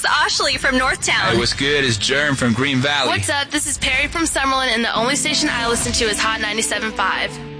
is Ashley from Northtown. Hey, what's good? It's Jerm from Green Valley. What's up? This is Perry from Summerlin, and the only station I listen to is Hot 97.5.